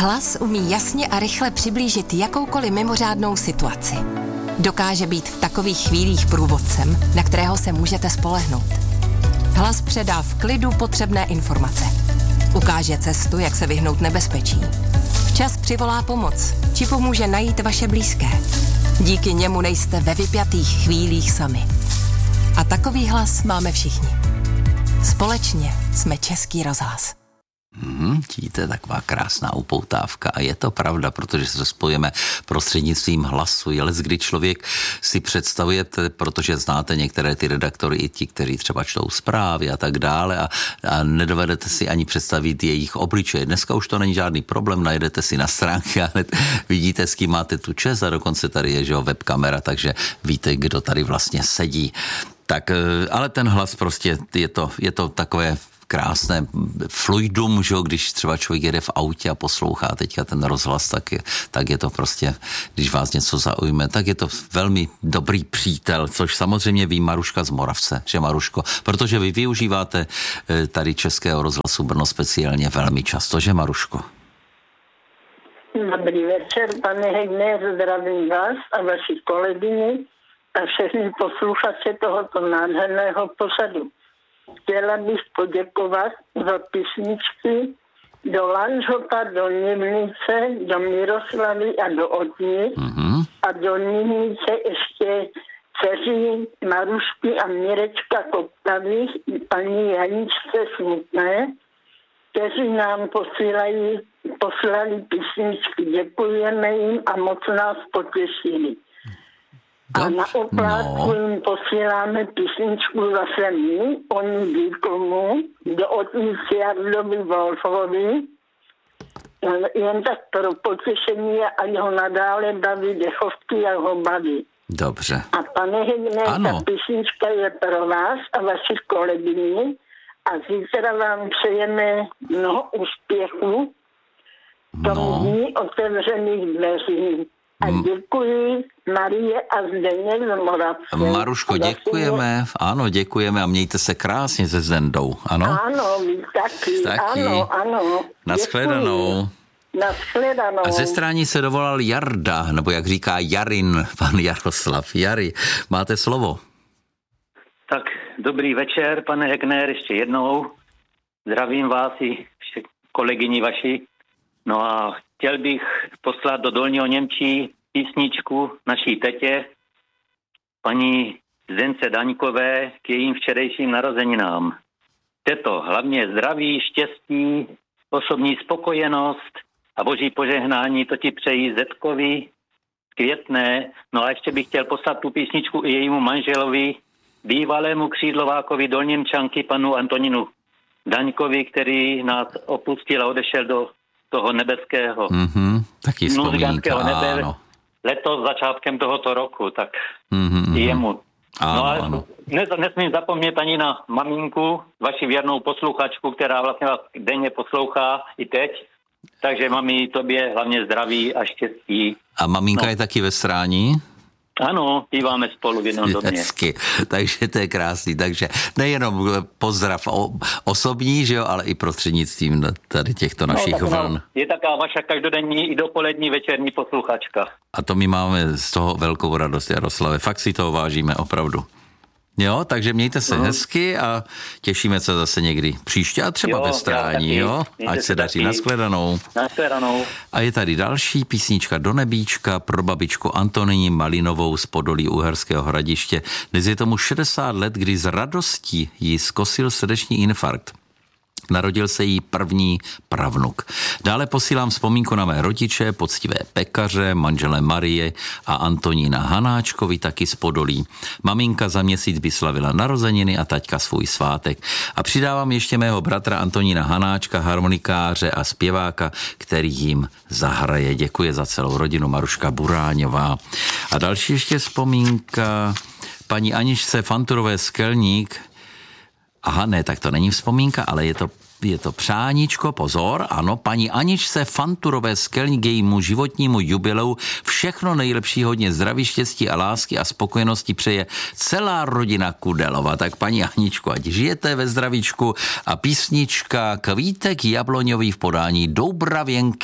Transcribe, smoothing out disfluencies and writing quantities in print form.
Hlas umí jasně a rychle přiblížit jakoukoliv mimořádnou situaci. Dokáže být v takových chvílích průvodcem, na kterého se můžete spolehnout. Hlas předá v klidu potřebné informace. Ukáže cestu, jak se vyhnout nebezpečí. Včas přivolá pomoc, či pomůže najít vaše blízké. Díky němu nejste ve vypjatých chvílích sami. A takový hlas máme všichni. Společně jsme Český rozhlas. Vidíte, taková krásná upoutávka a je to pravda, protože se spojíme prostřednictvím hlasu. Ale kdy člověk si představujete, protože znáte některé ty redaktory i ti, kteří třeba čtou zprávy a tak dále a nedovedete si ani představit jejich obličeje. Dneska už to není žádný problém, najdete si na stránky a vidíte, s kým máte tu čest a dokonce tady je, že webkamera, takže víte, kdo tady vlastně sedí. Tak, ale ten hlas prostě je to takové krásné fluidum, že když třeba člověk jede v autě a poslouchá teďka ten rozhlas, tak je to prostě, když vás něco zaujme, tak je to velmi dobrý přítel, což samozřejmě ví Maruška z Moravce, že Maruško, protože vy využíváte tady Českého rozhlasu Brno speciálně velmi často, že Maruško? Dobrý večer, pane Hegner, zdravím vás a vaši kolegyni a všechny posluchače tohoto nádherného pořadu. Chtěla bych poděkovat za písničky do Lanžhota, do Nivnice, do Miroslavy a do Otní. A do Nivnice ještě dceři Marušky a Mirečka Koptavých i paní Janičce Smutné, kteří nám poslali písničky. Děkujeme jim a moc nás potěšili. A na oplátku jim posíláme písničku zase my, oni díkomu, do otnici Jardovi Wolfovi, jen tak pro potěšení, ať ho nadále baví dechovky, jak ho baví. Dobře. A pane Hegner, ta písnička je pro vás a vaši kolegyni a zítra vám přejeme mnoho úspěchů v tom dní otevřených dveří. A děkuji Marie a Zdeněk z Moravce. Maruško, děkujeme. Ano, děkujeme a mějte se krásně se Zdendou. Ano? Ano, vy taky. Ano. Nashledanou. Nashledanou. A ze strání se dovolal Jarda, nebo jak říká Jarin, pan Jaroslav. Jary, máte slovo. Tak, dobrý večer, pane Hegner, ještě jednou. Zdravím vás i kolegyni vaši. No a chtěl bych poslat do Dolního Němčí písničku naší tetě, paní Zdence Daňkové, k jejím včerejším narozeninám. Teto, hlavně zdraví, štěstí, osobní spokojenost a boží požehnání, to ti přejí Zetkovi, Květné. No a ještě bych chtěl poslat tu písničku i jejímu manželovi, bývalému křídlovákovi Dolněmčanky, panu Antoninu Daňkovi, který nás opustil a odešel do toho nebeského. Taky vzpomínka, ano. Letos začátkem tohoto roku, tak jemu. Ano. Nesmím zapomnět ani na maminku, vaši věrnou posluchačku, která vlastně vás denně poslouchá i teď. Takže mami, tobě hlavně zdraví a štěstí. A maminka je taky ve Strání? Ano, býváme spolu v jednom domě. Hezky, takže to je krásný. Takže nejenom pozdrav osobní, že jo, ale i prostřednictvím tady těchto našich vln. Je taková vaša každodenní i dopolední večerní posluchačka. A to my máme z toho velkou radost, Jaroslave. Fakt si toho vážíme, opravdu. Jo, takže mějte se hezky a těšíme se zase někdy příště a třeba ve Strání, jo? Ať se daří. Nashledanou. A je tady další písnička Do nebíčka pro babičku Antoníni Malinovou z Podolí Uherského Hradiště. Dnes je tomu 60 let, kdy z radosti jí zkosil srdeční infarkt. Narodil se jí první pravnuk. Dále posílám vzpomínku na mé rodiče, poctivé pekaře, manžele Marie a Antonína Hanáčkovi, taky z Podolí. Maminka za měsíc by slavila narozeniny a taťka svůj svátek. A přidávám ještě mého bratra Antonína Hanáčka, harmonikáře a zpěváka, který jim zahraje. Děkuji za celou rodinu, Maruška Buráňová. A další ještě vzpomínka paní Aničce Fanturové Skelník. Aha, ne, tak to není vzpomínka, ale je to přáníčko, pozor, ano, paní Aničce Fanturové Skelník, jejímu životnímu jubileu všechno nejlepší, hodně zdraví, štěstí a lásky a spokojenosti přeje celá rodina Kudelova. Tak paní Aničko, ať žijete ve zdravíčku a písnička Kvítek jabloňový v podání Doubravěnky